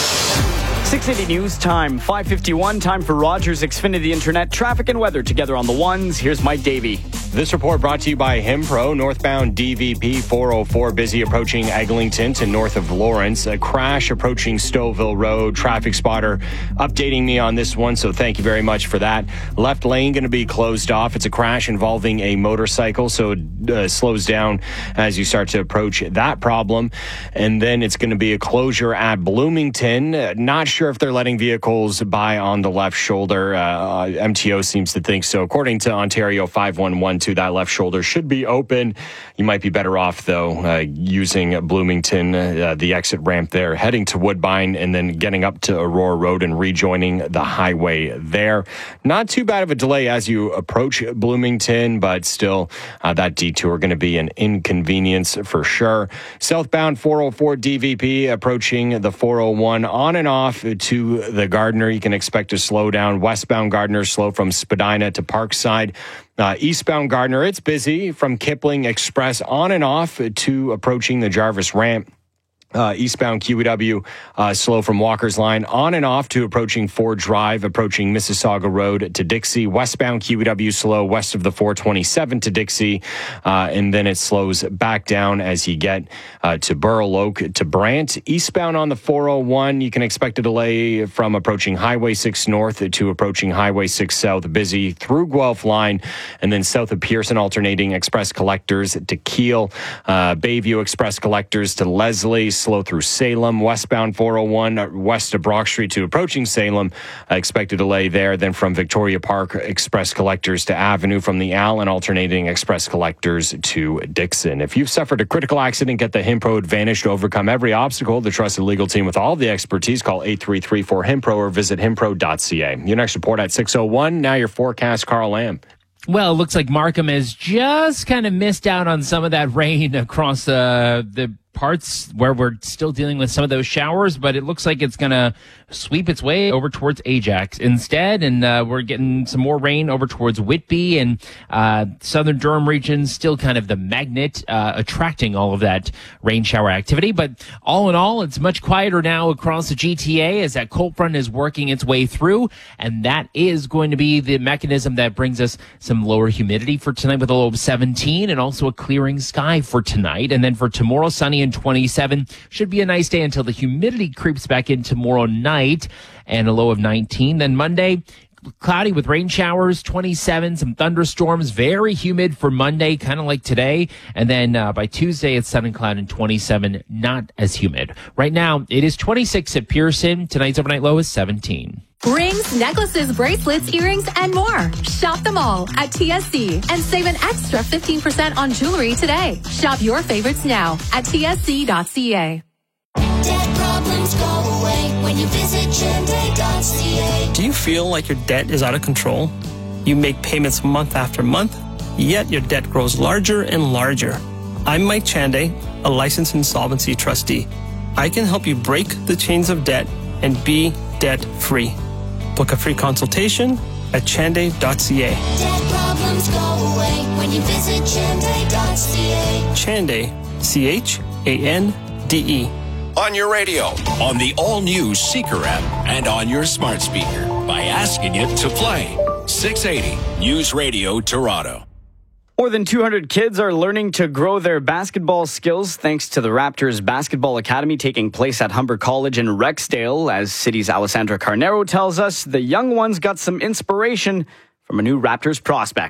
six eighty News Time, five fifty-one, time for Rogers Xfinity Internet. Traffic and weather together on the ones. Here's Mike Davey. This report brought to you by Himpro. Northbound D V P four oh four, busy approaching Eglinton to north of Lawrence. A crash approaching Stouffville Road. Traffic spotter updating me on this one, so thank you very much for that. Left lane going to be closed off. It's a crash involving a motorcycle, so it uh, slows down as you start to approach that problem. And then it's going to be a closure at Bloomington. Uh, not sure if they're letting vehicles by on the left shoulder. Uh, M T O seems to think so. According to Ontario five one one two, that left shoulder should be open. You might be better off, though, uh, using Bloomington, uh, the exit ramp there, heading to Woodbine and then getting up to Aurora Road and rejoining the highway there. Not too bad of a delay as you approach Bloomington, but still uh, that detour going to be an inconvenience for sure. Southbound four oh four D V P approaching the four oh one on and off to the Gardiner. You can expect to slow down. Westbound Gardiner slow from Spadina to Parkside. Uh, eastbound Gardiner, it's busy from Kipling Express on and off to approaching the Jarvis ramp. Uh, eastbound Q E W, uh, slow from Walker's Line on and off to approaching Ford Drive, approaching Mississauga Road to Dixie. Westbound Q E W slow west of the four twenty-seven to Dixie. Uh, and then it slows back down as you get uh, to Burloak to Brant. Eastbound on the four oh one, you can expect a delay from approaching Highway six North to approaching Highway six South, busy through Guelph Line, and then south of Pearson, alternating Express Collectors to Kiel. Uh, Bayview Express Collectors to Leslie, slow through Salem. Westbound four oh one west of Brock Street to approaching Salem. Uh, expect a delay there. Then from Victoria Park, Express Collectors to Avenue. From the Allen, alternating Express Collectors to Dixon. If you've suffered a critical accident, get the Himpro Advantage to overcome every obstacle. The trusted legal team with all the expertise. Call eight three three four Himpro or visit himpro dot c a. Your next report at six oh one. Now your forecast, Carl Lamb. Well, it looks like Markham has just kind of missed out on some of that rain across uh, the parts where we're still dealing with some of those showers, but it looks like it's going to sweep its way over towards Ajax instead, and uh, we're getting some more rain over towards Whitby and uh, southern Durham region, still kind of the magnet uh, attracting all of that rain shower activity. But all in all, it's much quieter now across the G T A as that cold front is working its way through, and that is going to be the mechanism that brings us some lower humidity for tonight with a low of seventeen and also a clearing sky for tonight. And then for tomorrow, sunny and twenty-seven. Should be a nice day until the humidity creeps back in tomorrow night and a low of nineteen. Then Monday, cloudy with rain showers, twenty-seven, some thunderstorms, very humid for Monday, kind of like today. And then uh, by Tuesday, it's sun and cloud and twenty-seven, not as humid. Right now, it is twenty-six at Pearson. Tonight's overnight low is seventeen. Rings, necklaces, bracelets, earrings, and more. Shop them all at T S C and save an extra fifteen percent on jewelry today. Shop your favorites now at T S C dot C A. Debt problems go away when you visit Chande dot C A. Do you feel like your debt is out of control? You make payments month after month, yet your debt grows larger and larger. I'm Mike Chande, a licensed insolvency trustee. I can help you break the chains of debt and be debt-free. Book a free consultation at Chande dot C A. Debt problems go away when you visit Chande dot C A. Chande, C H A N D E. On your radio, on the all-new Seeker app, and on your smart speaker by asking it to play. six eighty News Radio Toronto. More than two hundred kids are learning to grow their basketball skills thanks to the Raptors Basketball Academy taking place at Humber College in Rexdale. As City's Alessandra Carnero tells us, the young ones got some inspiration from a new Raptors prospect.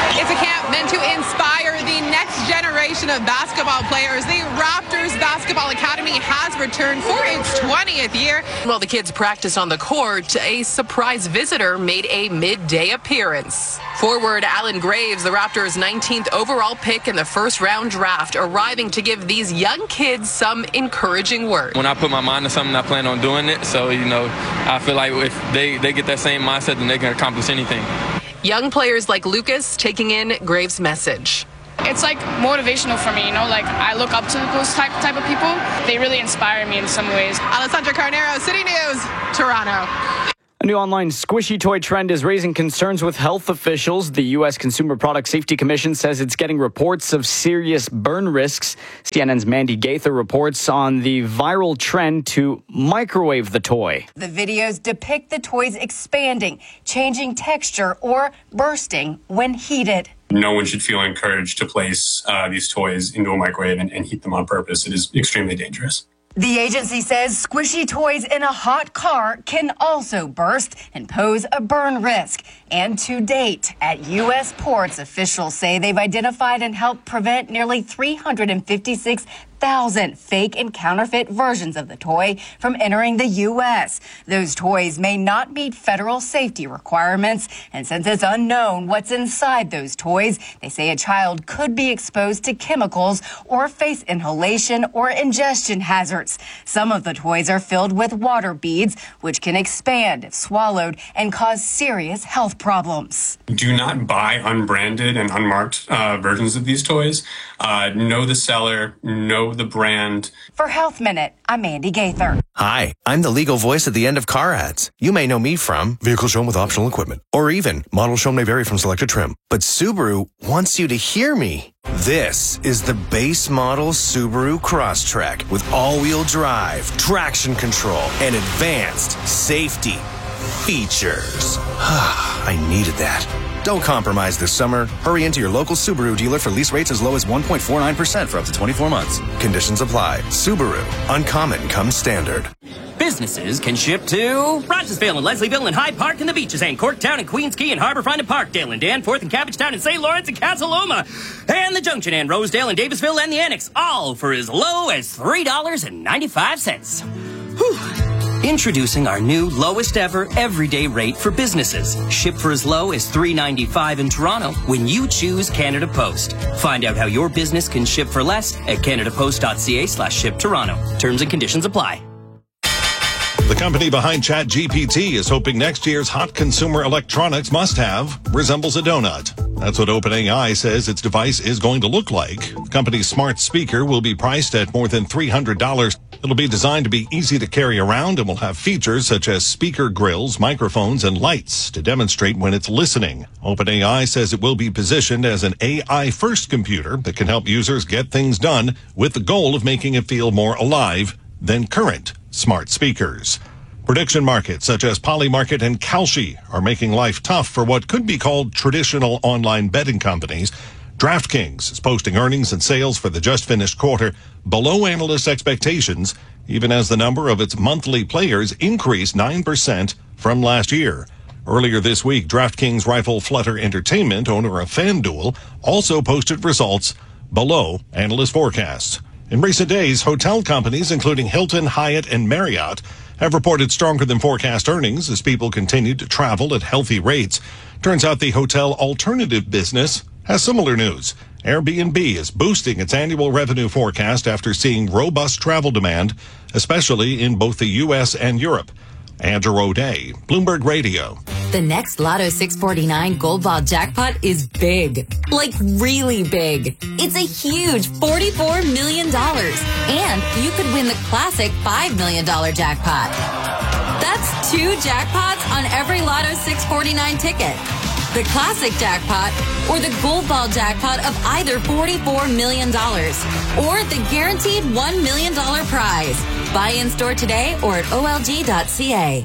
It's a camp meant to inspire the next generation of basketball players. The Raptors Basketball Academy has returned for its twentieth year. While the kids practiced on the court, a surprise visitor made a midday appearance. Forward Alan Graves, the Raptors' nineteenth overall pick in the first round draft, arriving to give these young kids some encouraging words. When I put my mind to something, I plan on doing it. So, you know, I feel like if they, they get that same mindset, then they can accomplish anything. Young players like Lucas taking in Graves' message. It's like motivational for me, you know, like I look up to those type, type of people. They really inspire me in some ways. Alessandra Carnero, City News, Toronto. A new online squishy toy trend is raising concerns with health officials. The U S Consumer Product Safety Commission says it's getting reports of serious burn risks. C N N's Mandy Gaither reports on the viral trend to microwave the toy. The videos depict the toys expanding, changing texture, or bursting when heated. No one should feel encouraged to place uh, these toys into a microwave and, and heat them on purpose. It is extremely dangerous. The agency says squishy toys in a hot car can also burst and pose a burn risk. And to date, at U S ports, officials say they've identified and helped prevent nearly three hundred fifty-six thousand fake and counterfeit versions of the toy from entering the U S. Those toys may not meet federal safety requirements, and since it's unknown what's inside those toys, they say a child could be exposed to chemicals or face inhalation or ingestion hazards. Some of the toys are filled with water beads, which can expand if swallowed and cause serious health problems. Do not buy unbranded and unmarked uh, versions of these toys. Uh, know the seller, know the brand. For Health Minute, I'm Mandy Gaither. Hi, I'm the legal voice at the end of car ads. You may know me from vehicle shown with optional equipment, or even model shown may vary from selected trim. But Subaru wants you to hear me. This is the base model Subaru Crosstrek with all-wheel drive, traction control, and advanced safety features. I needed that. Don't compromise this summer. Hurry into your local Subaru dealer for lease rates as low as one point four nine percent for up to twenty-four months. Conditions apply. Subaru. Uncommon comes standard. Businesses can ship to Rogersville and Leslieville and Hyde Park and the beaches and Corktown and Queens Key and Harborfront and Parkdale and Danforth and Cabbagetown and Saint Lawrence and Casaloma and the Junction and Rosedale and Davisville and the Annex, all for as low as three dollars and ninety-five cents. Whew. Introducing our new lowest ever everyday rate for businesses. Ship for as low as three dollars and ninety-five cents in Toronto when you choose Canada Post. Find out how your business can ship for less at canadapost.ca slash ship Toronto. Terms and conditions apply. The company behind ChatGPT is hoping next year's hot consumer electronics must-have resembles a donut. That's what OpenAI says its device is going to look like. The company's smart speaker will be priced at more than three hundred dollars. It'll be designed to be easy to carry around and will have features such as speaker grills, microphones, and lights to demonstrate when it's listening. OpenAI says it will be positioned as an A I-first computer that can help users get things done with the goal of making it feel more alive than current smart speakers. Prediction markets such as Polymarket and Kalshi are making life tough for what could be called traditional online betting companies. DraftKings is posting earnings and sales for the just finished quarter below analysts' expectations, even as the number of its monthly players increased nine percent from last year. Earlier this week, DraftKings rival Flutter Entertainment, owner of FanDuel, also posted results below analyst forecasts. In recent days, hotel companies, including Hilton, Hyatt, and Marriott, have reported stronger than forecast earnings as people continued to travel at healthy rates. Turns out the hotel alternative business has similar news. Airbnb is boosting its annual revenue forecast after seeing robust travel demand, especially in both the U S and Europe. Andrew O'Day, Bloomberg Radio. The next Lotto six forty-nine Gold Ball jackpot is big. Like really big. It's a huge forty-four million dollars. And you could win the classic five million dollars jackpot. That's two jackpots on every Lotto six forty-nine ticket. The classic jackpot or the Gold Ball jackpot of either forty-four million dollars or the guaranteed one million dollars prize. Buy in store today or at O L G dot C A.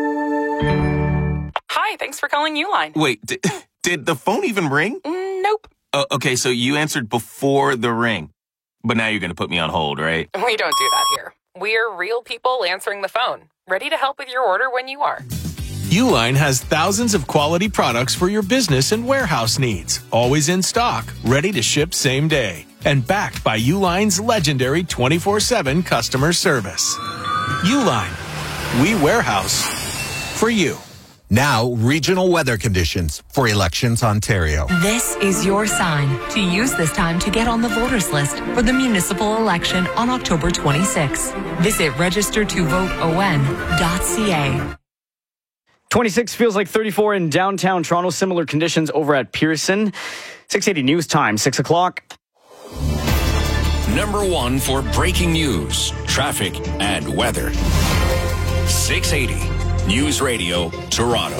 Hi, thanks for calling Uline. Wait, did, did the phone even ring? Mm, nope. Uh, okay, so you answered before the ring. But now you're going to put me on hold, right? We don't do that here. We're real people answering the phone, ready to help with your order when you are. Uline has thousands of quality products for your business and warehouse needs. Always in stock, ready to ship same day. And backed by Uline's legendary twenty-four seven customer service. Uline. We warehouse for you. Now, regional weather conditions for Elections Ontario. This is your sign to use this time to get on the voters list for the municipal election on October twenty-sixth. Visit register to vote o n dot c a. twenty-six feels like thirty-four in downtown Toronto. Similar conditions over at Pearson. six eighty News Time, six o'clock. Number one for breaking news, traffic, and weather. six eighty News Radio, Toronto.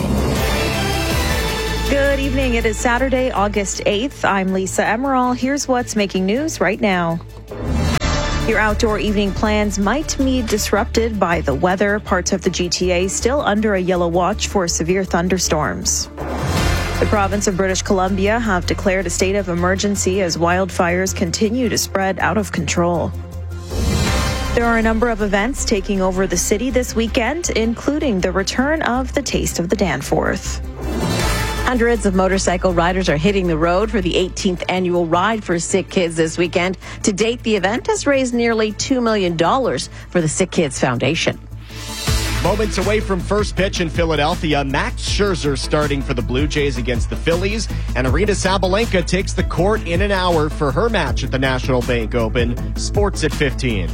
Good evening. It is Saturday, August eighth. I'm Lisa Emerald. Here's what's making news right now. Your outdoor evening plans might be disrupted by the weather. Parts of the G T A still under a yellow watch for severe thunderstorms. The province of British Columbia have declared a state of emergency as wildfires continue to spread out of control. There are a number of events taking over the city this weekend, including the return of the Taste of the Danforth. Hundreds of motorcycle riders are hitting the road for the eighteenth annual Ride for Sick Kids this weekend. To date, the event has raised nearly two million dollars for the Sick Kids Foundation. Moments away from first pitch in Philadelphia, Max Scherzer starting for the Blue Jays against the Phillies, and Aryna Sabalenka takes the court in an hour for her match at the National Bank Open. Sports at fifteen.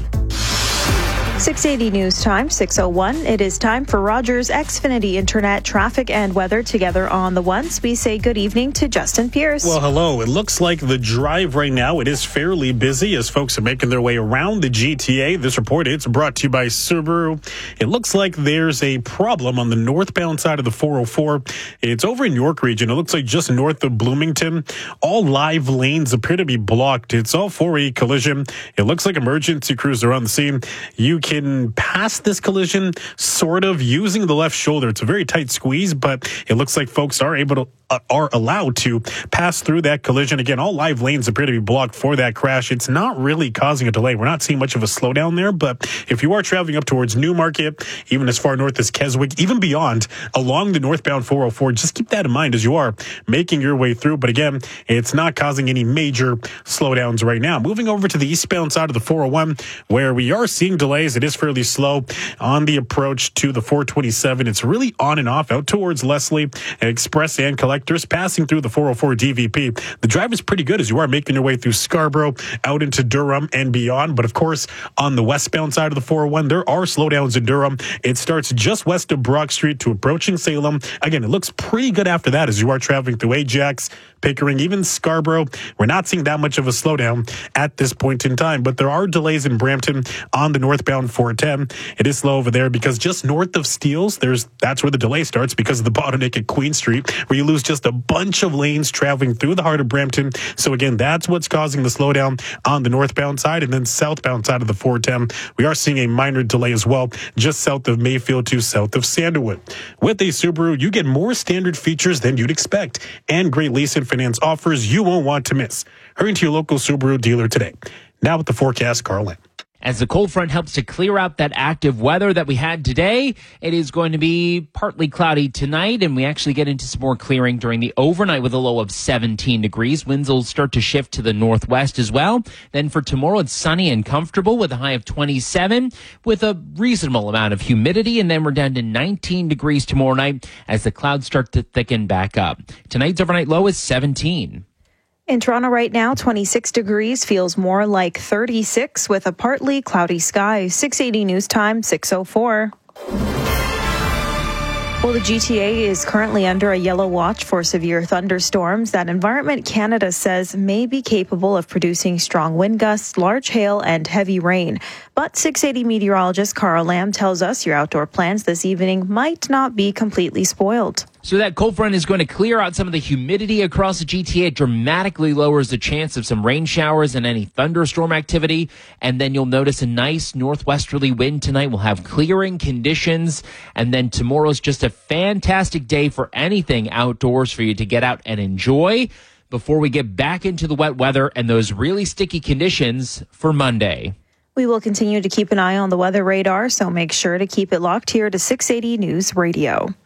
six eighty News Time, six oh one. It is time for Rogers Xfinity Internet traffic and weather together on the ones. We say good evening to Justin Pierce. Well, hello. It looks like the drive right now, it is fairly busy as folks are making their way around the G T A. This report, it's brought to you by Subaru. It looks like there's a problem on the northbound side of the four oh four. It's over in York region. It looks like just north of Bloomington. All live lanes appear to be blocked. It's all for a collision. It looks like emergency crews are on the scene. You can can pass this collision sort of using the left shoulder. It's a very tight squeeze, but it looks like folks are able to uh, are allowed to pass through that collision. Again, all live lanes appear to be blocked for that crash. It's not really causing a delay. We're not seeing much of a slowdown there, but if you are traveling up towards Newmarket, even as far north as Keswick, even beyond along the northbound four oh four, just keep that in mind as you are making your way through. But again, it's not causing any major slowdowns right now. Moving over to the eastbound side of the four oh one, where we are seeing delays. It is fairly slow on the approach to the four twenty-seven. It's really on and off out towards Leslie, Express and Collectors, passing through the four oh four D V P. The drive is pretty good as you are making your way through Scarborough, out into Durham and beyond. But of course, on the westbound side of the four oh one, there are slowdowns in Durham. It starts just west of Brock Street to approaching Salem. Again, it looks pretty good after that as you are traveling through Ajax, Pickering, even Scarborough. We're not seeing that much of a slowdown at this point in time, but there are delays in Brampton on the northbound four ten. It is slow over there because just north of Steeles, there's that's where the delay starts because of the bottleneck at Queen Street, where you lose just a bunch of lanes traveling through the heart of Brampton. So again, that's what's causing the slowdown on the northbound side. And then southbound side of the four ten, we are seeing a minor delay as well, just south of Mayfield to south of Sandalwood. With a Subaru, you get more standard features than you'd expect and great lease and finance offers you won't want to miss. Hurry into your local Subaru dealer today. Now with the forecast, Carl Lamb. As the cold front helps to clear out that active weather that we had today, it is going to be partly cloudy tonight, and we actually get into some more clearing during the overnight with a low of seventeen degrees. Winds will start to shift to the northwest as well. Then for tomorrow, it's sunny and comfortable with a high of twenty-seven with a reasonable amount of humidity, and then we're down to nineteen degrees tomorrow night as the clouds start to thicken back up. Tonight's overnight low is seventeen. In Toronto right now, twenty-six degrees, feels more like thirty-six with a partly cloudy sky. six eighty News Time, six oh four. Well, the G T A is currently under a yellow watch for severe thunderstorms that Environment Canada says may be capable of producing strong wind gusts, large hail, and heavy rain. But six eighty meteorologist Carl Lamb tells us your outdoor plans this evening might not be completely spoiled. So that cold front is going to clear out some of the humidity across the G T A. It dramatically lowers the chance of some rain showers and any thunderstorm activity. And then you'll notice a nice northwesterly wind tonight. We'll have clearing conditions. And then tomorrow's just a fantastic day for anything outdoors for you to get out and enjoy before we get back into the wet weather and those really sticky conditions for Monday. We will continue to keep an eye on the weather radar, so make sure to keep it locked here to six eighty News Radio.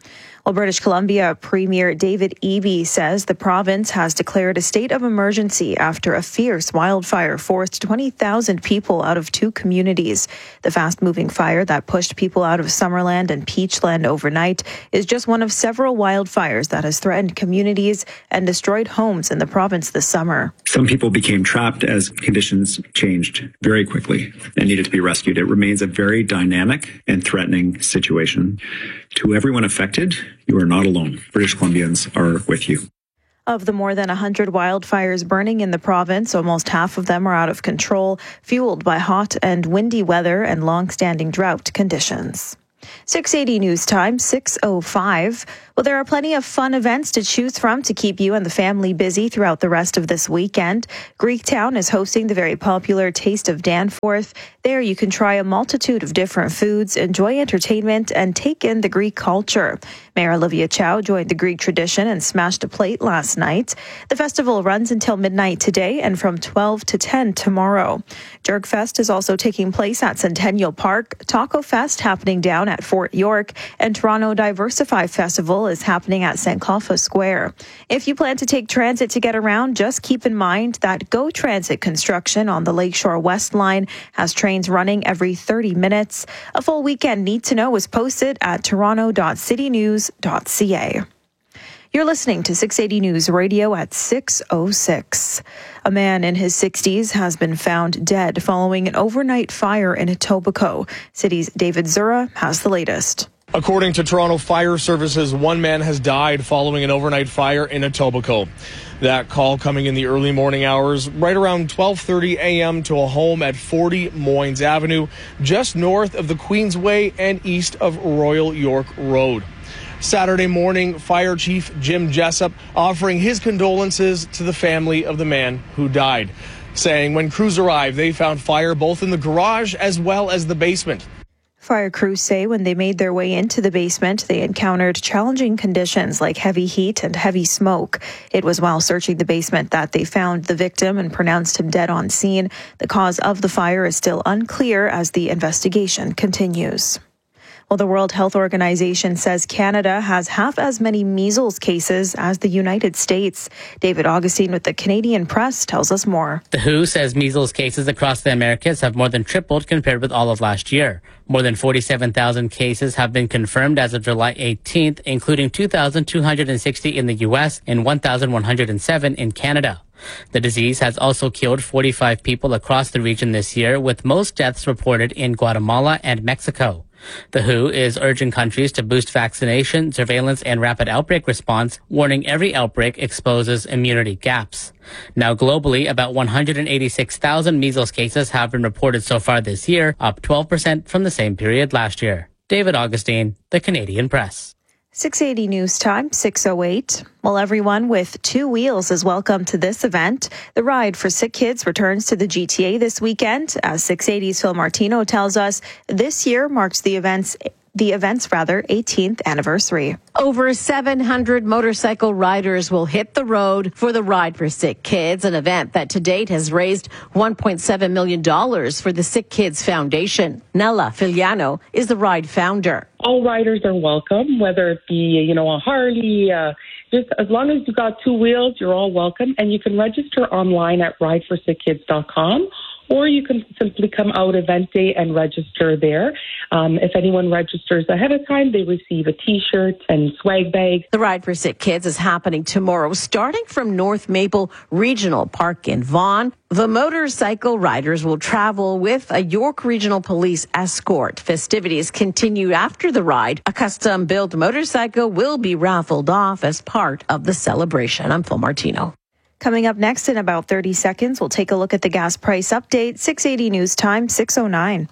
Well, British Columbia Premier David Eby says the province has declared a state of emergency after a fierce wildfire forced twenty thousand people out of two communities. The fast-moving fire that pushed people out of Summerland and Peachland overnight is just one of several wildfires that has threatened communities and destroyed homes in the province this summer. Some people became trapped as conditions changed very quickly and needed to be rescued. It remains a very dynamic and threatening situation. To everyone affected, you are not alone. British Columbians are with you. Of the more than one hundred wildfires burning in the province, almost half of them are out of control, fueled by hot and windy weather and long-standing drought conditions. six eighty News Time, six oh five. Well, there are plenty of fun events to choose from to keep you and the family busy throughout the rest of this weekend. Greektown is hosting the very popular Taste of Danforth. There you can try a multitude of different foods, enjoy entertainment, and take in the Greek culture. Mayor Olivia Chow joined the Greek tradition and smashed a plate last night. The festival runs until midnight today and from twelve to ten tomorrow. Jerkfest is also taking place at Centennial Park, Taco Fest happening down at Fort York, and Toronto Diversify Festival is happening at Sankofa Square. If you plan to take transit to get around, just keep in mind that Go Transit construction on the Lakeshore West Line has trains running every thirty minutes. A full weekend need to know is posted at toronto dot city news dot c a. You're listening to six eighty News Radio at six oh six. A man in his sixties has been found dead following an overnight fire in Etobicoke. City's David Zura has the latest. According to Toronto Fire Services, one man has died following an overnight fire in Etobicoke. That call coming in the early morning hours, right around twelve thirty a.m. to a home at forty Moynes Avenue, just north of the Queensway and east of Royal York Road. Saturday morning, Fire Chief Jim Jessup offering his condolences to the family of the man who died, saying when crews arrived, they found fire both in the garage as well as the basement. Fire crews say when they made their way into the basement, they encountered challenging conditions like heavy heat and heavy smoke. It was while searching the basement that they found the victim and pronounced him dead on scene. The cause of the fire is still unclear as the investigation continues. Well, the World Health Organization says Canada has half as many measles cases as the United States. David Augustine with the Canadian Press tells us more. The W H O says measles cases across the Americas have more than tripled compared with all of last year. More than forty-seven thousand cases have been confirmed as of July eighteenth, including two thousand two hundred sixty in the U S and one thousand one hundred seven in Canada. The disease has also killed forty-five people across the region this year, with most deaths reported in Guatemala and Mexico. The W H O is urging countries to boost vaccination, surveillance, and rapid outbreak response, warning every outbreak exposes immunity gaps. Now globally, about one hundred eighty-six thousand measles cases have been reported so far this year, up twelve percent from the same period last year. David Augustine, the Canadian Press. six eighty News Time, six oh eight. Well, everyone with two wheels is welcome to this event. The Ride for Sick Kids returns to the G T A this weekend. As six eighty's Phil Martino tells us, this year marks the event's the event's rather eighteenth anniversary. Over seven hundred motorcycle riders will hit the road for the Ride for Sick Kids, an event that to date has raised one point seven million dollars for the Sick Kids Foundation. Nella Filiano is the Ride founder. All riders are welcome, whether it be, you know, a Harley, uh, just as long as you've got two wheels, you're all welcome. And you can register online at ride for sick kids dot com. Or you can simply come out event day and register there. Um, if anyone registers ahead of time, they receive a T-shirt and swag bag. The Ride for Sick Kids is happening tomorrow, starting from North Maple Regional Park in Vaughan. The motorcycle riders will travel with a York Regional Police escort. Festivities continue after the ride. A custom-built motorcycle will be raffled off as part of the celebration. I'm Phil Martino. Coming up next in about thirty seconds, we'll take a look at the gas price update. six eighty News Time, six oh nine.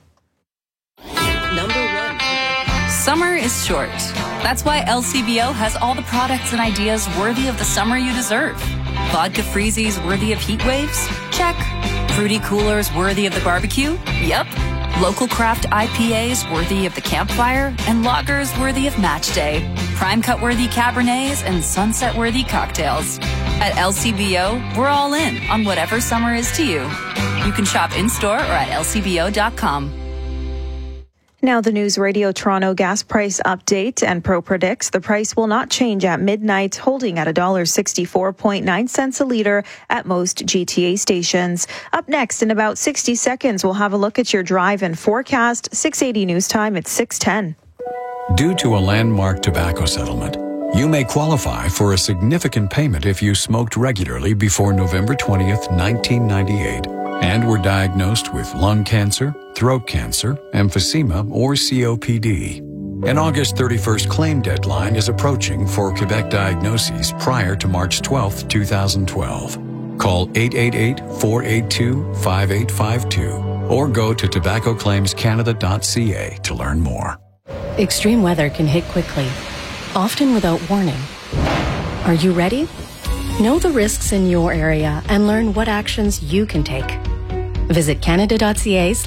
Number one. Summer is short. That's why L C B O has all the products and ideas worthy of the summer you deserve. Vodka freezies worthy of heat waves? Check. Fruity coolers worthy of the barbecue? Yep. Local craft I P As worthy of the campfire, and lagers worthy of match day. Prime cut worthy Cabernets and sunset worthy cocktails. At L C B O, we're all in on whatever summer is to you. You can shop in-store or at L C B O dot com. Now the News Radio Toronto gas price update, and Pro predicts the price will not change at midnight, holding at one dollar sixty-four point nine cents a litre at most G T A stations. Up next, in about sixty seconds, we'll have a look at your drive and forecast. six eighty News Time at six ten. Due to a landmark tobacco settlement, you may qualify for a significant payment if you smoked regularly before November twentieth, nineteen ninety-eight, and were diagnosed with lung cancer, throat cancer, emphysema, or C O P D. An August thirty-first claim deadline is approaching for Quebec diagnoses prior to March twelfth, twenty twelve. Call eight eight eight, four eight two, five eight five two or go to tobacco claims canada dot c a to learn more. Extreme weather can hit quickly, often without warning. Are you ready? Know the risks in your area and learn what actions you can take. Visit canada dot c a